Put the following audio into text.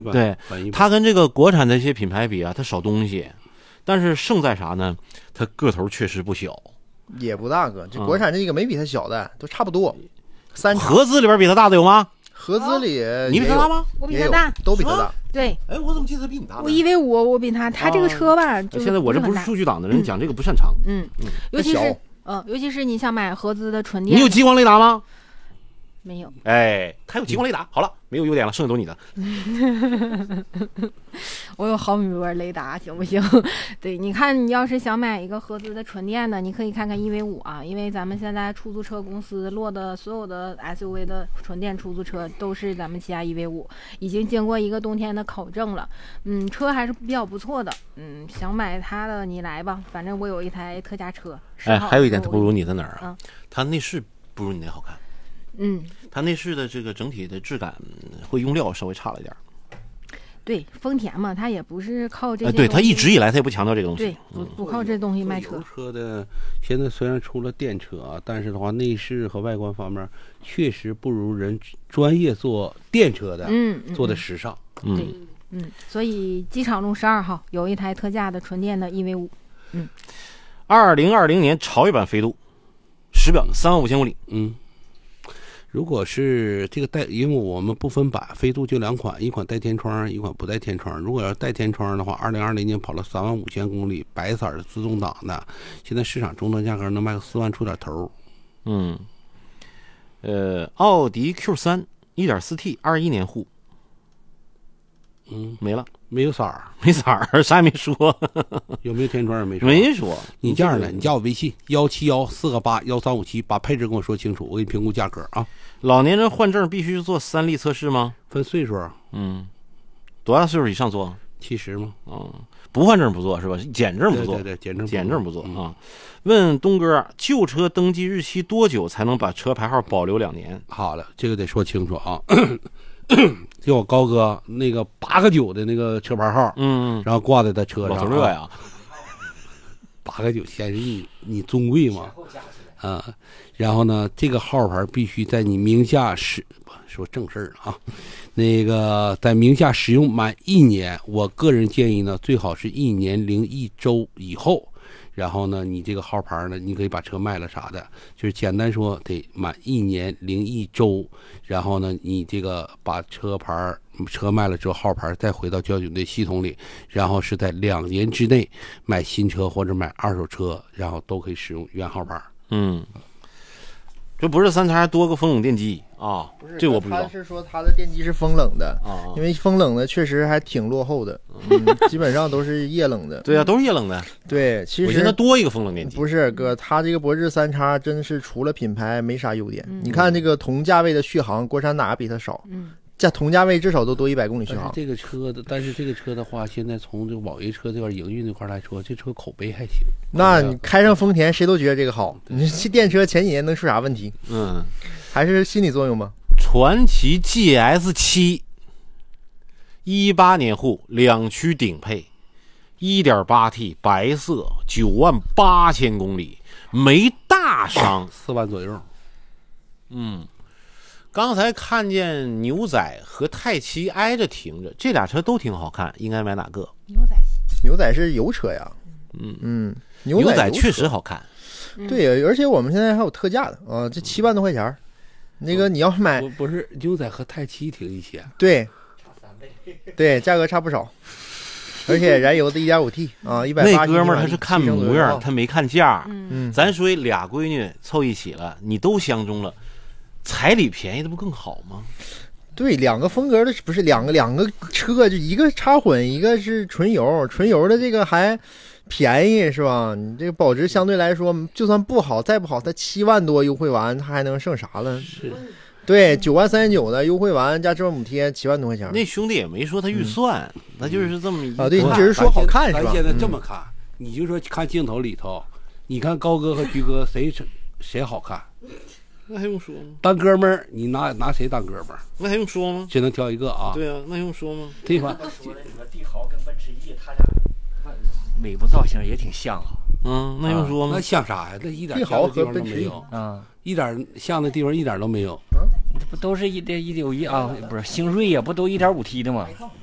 对，它跟这个国产的一些品牌比啊，它少东西，但是胜在啥呢？它个头确实不小， 也不大个。这国产这个没比它小的，都差不多。 合资里边比它大的有吗？ 合资里你比它大吗？ 我比它大， 都比它大。 对， 哎，我怎么记得比你大呢？ 我以为我比它这个车吧， 现在我这不是数据党的人，讲这个不擅长。 尤其是你想买合资的纯电， 你有激光雷达吗？ 没有。 哎，它有激光雷达。好了，没有优点了，剩下都你的。 我有毫米波雷达，行不行？对，你看，你要是想买一个合资的纯电的，你可以看看EV5啊，因为咱们现在出租车公司落的所有的 SUV 的纯电出租车都是咱们起亚EV5，已经经过一个冬天的考证了。车还是比较不错的。想买它的你来吧，反正我有一台特价车。 哎，还有一点它不如你在哪儿啊？它内饰不如你那好看。它内饰的这个整体的质感会用料稍微差了一点。 对，丰田嘛，它也不是靠这些。 对，它一直以来它也不强调这个东西。 对，不靠这东西卖车。 油车的现在虽然出了电车啊，但是的话，内饰和外观方面确实不如人专业做电车的做的时尚。 所以机场路12号有一台特价的纯电的 EV5。 2020年潮越版飞度，10秒35000公里。 如果是这个因为我们不分版，飞度就2款，一款带天窗，一款不带天窗。如果要是带天窗的话，2020年跑了35000公里，白色的自动挡的，现在市场终端价格能卖个4万出点头。 奥迪 Q3 1.4T 21年户，没了， 没有色儿， 没色儿，啥也没说。 有没有天窗也没说， 没说。 你这样的，你加我微信171-4个81357，把配置跟我说清楚，我给你评估价格啊。 老年人换证必须做3例测试吗？ 分岁数。 多大岁数以上做 ？70吗？ 不换证不做是吧？减证不做。 对，减证不做啊。问东哥，旧车登记日期多久才能把车牌号保留2年？ 好了，这个得说清楚啊。就我高哥那个8个9的那个车牌号，然后挂在他车上。 老头热呀 ，8个9显示你尊贵嘛，然后呢，这个号牌必须在你名下说正事儿啊，那个在名下使用满1年，我个人建议呢，最好是1年零1周以后。然后呢，你这个号牌呢，你可以把车卖了啥的，就是简单说得满1年零1周，然后呢，你这个把车卖了之后，号牌再回到交警队系统里，然后是在2年之内买新车或者买二手车，然后都可以使用原号牌。 这不是3茬多个风冷电机啊？ 不是， 这我不知道。 他是说他的电机是风冷的因为风冷的确实还挺落后的，基本上都是液冷的。 对啊，都是液冷的。 对，其实我现在多一个风冷电机。 不是哥，他这个博智3叉真是除了品牌没啥优点。你看这个同价位的续航，国产哪个比它少？同价位至少都多100公里续航。 但是这个车的话，现在从这个网约车这块营运这块来说，这车口碑还行。 那你开上丰田，谁都觉得这个好。你这电车前几年能出啥问题？还是心理作用吗？ 传祺 GS7 18年户2驱顶配 1.8T 白色98000公里，没大伤 ，4万左右。 刚才看见牛仔和泰奇挨着停着，这俩车都挺好看，应该买哪个？ 牛仔是油车呀。牛仔确实好看。 对，而且我们现在还有特价的啊，这7万多块钱。那个你要买不是牛仔和泰奇挺一些。 对，价格差不少。而且燃油的 1.5T 啊，180。 那哥们儿他是看模样，他没看价。咱说俩闺女凑一起了，你都相中了，彩礼便宜的不更好吗？ 对，两个风格的不是两个车，就一个插混，一个是纯油的这个还便宜是吧？你这个保值相对来说，就算再不好，它7万多优惠完，它还能剩啥了？ 是， 对，9.390的优惠完加置换补贴7万多块钱。 那兄弟也没说他预算，那就是这么一啊，对，你只是说好看是吧？ 咱现在这么看，你就说看镜头里头，你看高哥和菊哥谁好看？ 那还用说吗？ 当哥们儿，你拿谁当哥们儿？ 那还用说吗？ 只能挑一个啊。 对啊，那还用说吗？ 这款说的你说帝豪跟奔驰E，他俩尾部造型也挺像啊。 那用说吗？ 那像啥呀？那一点帝豪和奔驰 E 一点像的地方一点都没有。 这不都是1.1啊？不是星锐呀，不都1.5T 的吗？